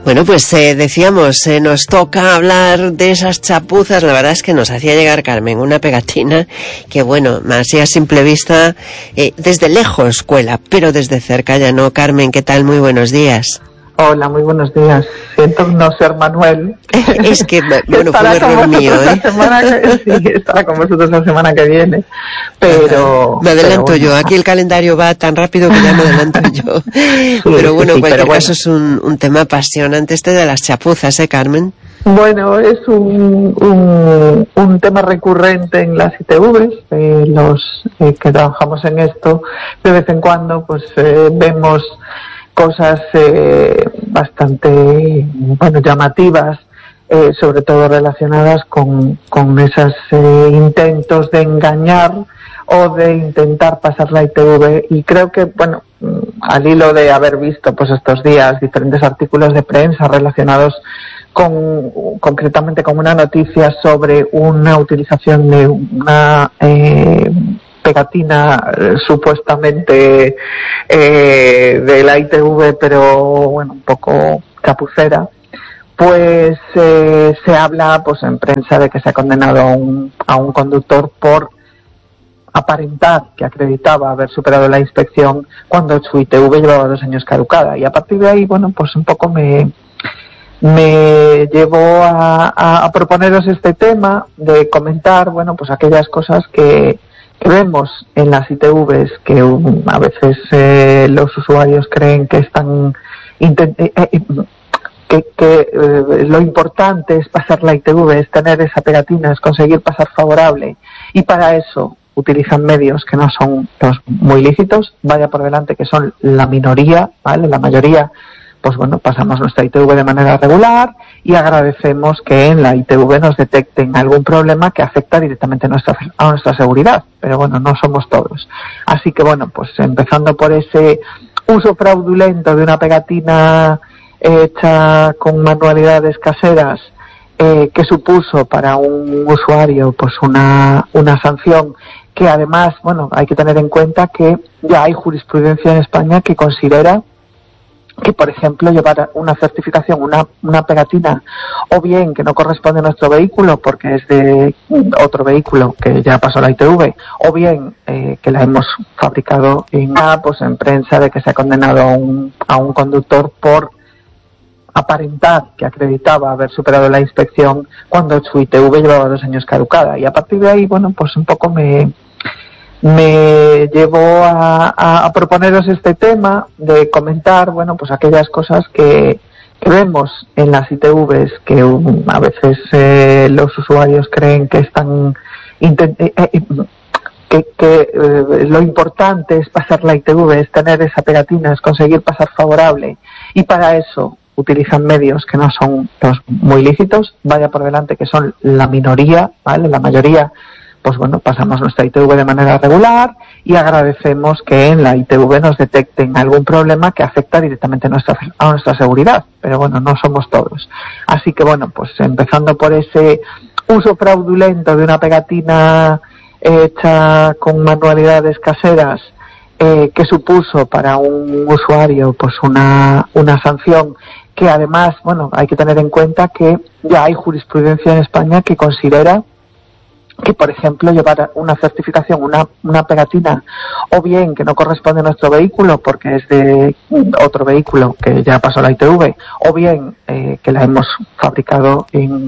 Bueno, pues decíamos, nos toca hablar de esas chapuzas. La verdad es que nos hacía llegar Carmen una pegatina que, bueno, más ya a simple vista, desde lejos cuela, pero desde cerca ya no. Carmen, ¿qué tal? Muy buenos días. Hola, muy buenos días. Siento no ser Manuel. Es que, bueno, fue un error mío, sí, estará con vosotros la semana que viene. Pero... Me adelanto pero, yo. Aquí el calendario va tan rápido que ya me adelanto yo. Sí, pero bueno, en cualquier caso es un tema apasionante este de las chapuzas, Carmen? Bueno, es un tema recurrente en las ITVs. Los que trabajamos en esto, de vez en cuando, pues vemos cosas bastante llamativas, sobre todo relacionadas con esos intentos de engañar o de intentar pasar la ITV. Y creo que, bueno, al hilo de haber visto pues estos días diferentes artículos de prensa relacionados concretamente con una noticia sobre una utilización de una pegatina supuestamente de la ITV, pero bueno, un poco chapucera, pues se habla pues en prensa de que se ha condenado a un conductor por aparentar que acreditaba haber superado la inspección cuando su ITV llevaba 2 años caducada. Y a partir de ahí, bueno, pues un poco me llevó a proponeros este tema de comentar, bueno, pues aquellas cosas que vemos en las ITVs, que a veces los usuarios creen que están lo importante es pasar la ITV, es tener esa pegatina, es conseguir pasar favorable, y para eso utilizan medios que no son los muy lícitos. Vaya por delante que son la minoría, ¿vale? La mayoría, pues bueno, pasamos nuestra ITV de manera regular y agradecemos que en la ITV nos detecten algún problema que afecta directamente a nuestra seguridad, pero bueno, no somos todos. Así que bueno, pues empezando por ese uso fraudulento de una pegatina hecha con manualidades caseras, que supuso para un usuario pues una sanción, que además, bueno, hay que tener en cuenta que ya hay jurisprudencia en España que considera que, por ejemplo, llevar una certificación, una pegatina, o bien que no corresponde a nuestro vehículo porque es de otro vehículo que ya pasó la ITV, o bien que la hemos fabricado en prensa de que se ha condenado a un conductor por aparentar que acreditaba haber superado la inspección cuando su ITV llevaba 2 años caducada. Y a partir de ahí, bueno, pues un poco me llevó a proponeros este tema de comentar, bueno, pues aquellas cosas que vemos en las ITVs, que a veces los usuarios creen que están lo importante es pasar la ITV, es tener esa pegatina, es conseguir pasar favorable, y para eso utilizan medios que no son los muy lícitos. Vaya por delante que son la minoría, ¿vale? La mayoría, pues bueno, pasamos nuestra ITV de manera regular y agradecemos que en la ITV nos detecten algún problema que afecta directamente a nuestra seguridad, pero bueno, no somos todos. Así que bueno, pues empezando por ese uso fraudulento de una pegatina hecha con manualidades caseras, que supuso para un usuario pues una sanción, que además, bueno, hay que tener en cuenta que ya hay jurisprudencia en España que considera que, por ejemplo, llevar una certificación, una pegatina, o bien que no corresponde a nuestro vehículo porque es de otro vehículo que ya pasó la ITV, o bien que la hemos fabricado en